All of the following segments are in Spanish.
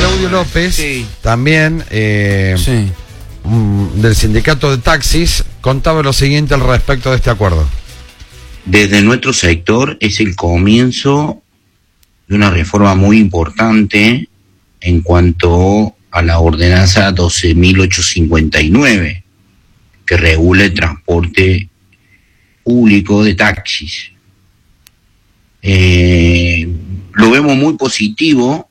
Claudio López, Sí. también Sí. del sindicato de taxis, contaba lo siguiente al respecto de este acuerdo. Desde nuestro sector es el comienzo de una reforma muy importante en cuanto a la ordenanza 12.859, que regula el transporte público de taxis. Lo vemos muy positivo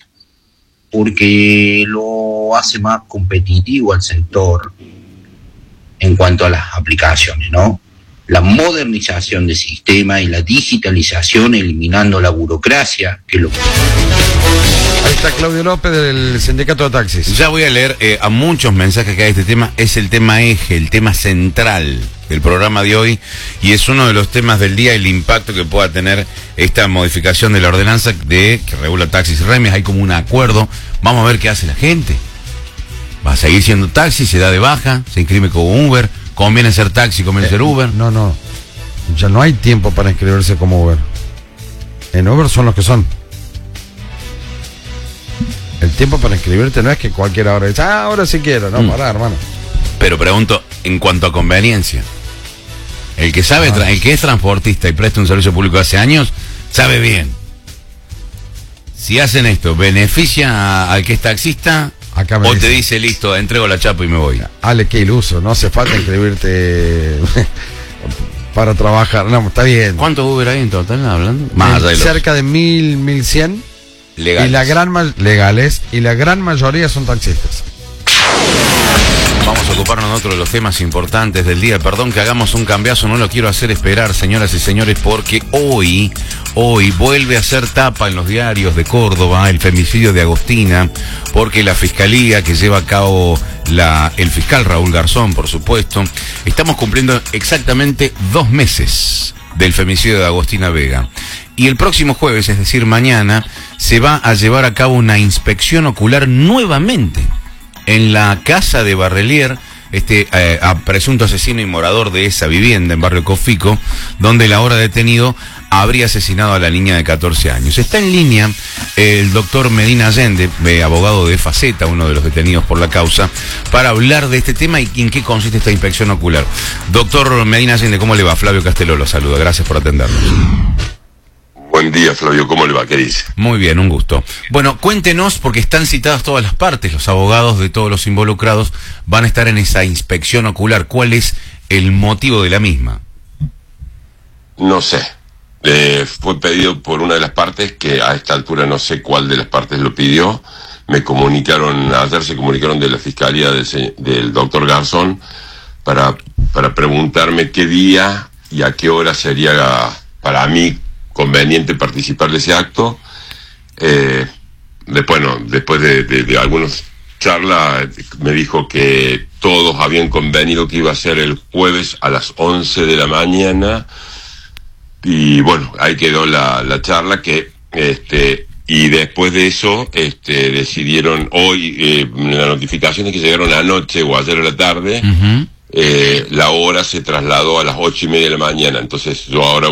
porque lo hace más competitivo al sector en cuanto a las aplicaciones, ¿no? La modernización del sistema y la digitalización, eliminando la burocracia, que es lo que... Ahí está Claudio López del sindicato de taxis. Ya voy a leer a muchos mensajes que hay de este tema. Es el tema eje, el tema central del programa de hoy, y es uno de los temas del día, el impacto que pueda tener esta modificación de la ordenanza que regula taxis y remis. Hay como un acuerdo. Vamos a ver qué hace la gente. Va a seguir siendo taxi, se da de baja, se inscribe como Uber, conviene ser taxi, conviene ser Uber. No, ya no hay tiempo para inscribirse como Uber. En Uber son los que son. El tiempo para inscribirte no es que cualquiera hora dice, ahora sí quiero. No, pará, hermano. Pero pregunto, en cuanto a conveniencia, el que sabe, el que es transportista y presta un servicio público hace años, sabe bien. Si hacen esto, ¿beneficia al que es taxista? Acá me ¿O dice, te dice, listo, entrego la chapa y me voy? Ale, qué iluso, no hace falta inscribirte para trabajar. No, está bien. ¿Cuántos Uber hay en total hablando? Más allá de los Cerca de 1.100 legales. y legales, y la gran mayoría son taxistas. Vamos a ocuparnos de otro de los temas importantes del día. Perdón que hagamos un cambiazo, no lo quiero hacer esperar, señoras y señores, porque hoy vuelve a ser tapa en los diarios de Córdoba el femicidio de Agostina, porque la fiscalía que lleva a cabo el fiscal Raúl Garzón, por supuesto, estamos cumpliendo exactamente 2 meses del femicidio de Agostina Vega. Y el próximo jueves, es decir, mañana, se va a llevar a cabo una inspección ocular nuevamente en la casa de Barrelier, a presunto asesino y morador de esa vivienda en Barrio Cofico, donde el ahora detenido habría asesinado a la niña de 14 años. Está en línea el doctor Medina Allende, abogado de Faceta, uno de los detenidos por la causa, para hablar de este tema y en qué consiste esta inspección ocular. Doctor Medina Allende, ¿cómo le va? Flavio Casteló lo saluda, gracias por atendernos. Buen día, Flavio, ¿cómo le va? ¿Qué dice? Muy bien, un gusto. Bueno, cuéntenos, porque están citadas todas las partes, los abogados de todos los involucrados van a estar en esa inspección ocular. ¿Cuál es el motivo de la misma? No sé. Fue pedido por una de las partes, que a esta altura no sé cuál de las partes lo pidió. Ayer se comunicaron de la fiscalía del doctor Garzón para preguntarme qué día y a qué hora sería para mí conveniente participar de ese acto. Después de algunas charlas me dijo que todos habían convenido que iba a ser el jueves a las 11 de la mañana, y bueno, ahí quedó la charla, y después de eso decidieron hoy, las notificaciones que llegaron anoche o ayer a la tarde, la hora se trasladó a las 8:30 de la mañana. Entonces yo ahora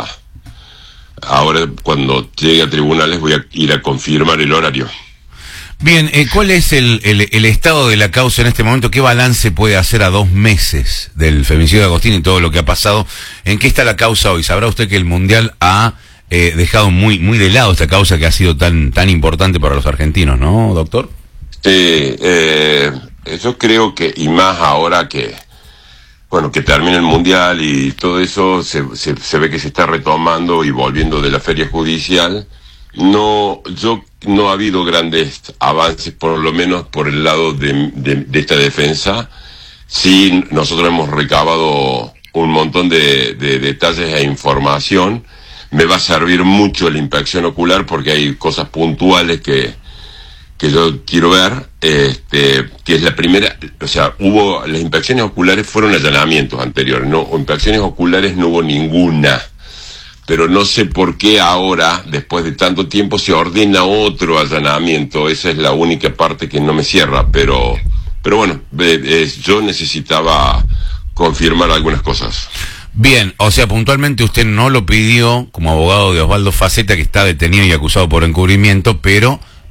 cuando llegue a tribunales voy a ir a confirmar el horario. Bien, ¿cuál es el estado de la causa en este momento? ¿Qué balance puede hacer a 2 meses del femicidio de Agostina y todo lo que ha pasado? ¿En qué está la causa hoy? Sabrá usted que el Mundial ha dejado muy de lado esta causa que ha sido tan importante para los argentinos, ¿no, doctor? Yo creo que, y más ahora que termine el Mundial y todo eso, se ve que se está retomando y volviendo de la feria judicial. No ha habido grandes avances, por lo menos por el lado de esta defensa. Sí, nosotros hemos recabado un montón de detalles e información. Me va a servir mucho la inspección ocular porque hay cosas puntuales que yo quiero ver, que es la primera. O sea, las inspecciones oculares fueron allanamientos anteriores, inspecciones oculares no hubo ninguna. Pero no sé por qué ahora, después de tanto tiempo, se ordena otro allanamiento. Esa es la única parte que no me cierra, pero bueno, yo necesitaba confirmar algunas cosas. Bien, o sea, puntualmente usted no lo pidió como abogado de Osvaldo Faceta, que está detenido y acusado por encubrimiento, pero